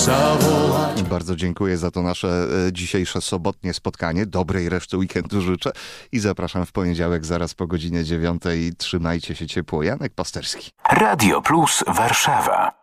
zawołać. Bardzo dziękuję za to nasze dzisiejsze sobotnie spotkanie. Dobrej reszty weekendu życzę i zapraszam w poniedziałek zaraz po godzinie 9:00. Trzymajcie się ciepło. Janek Pasterski. Radio Plus Warszawa.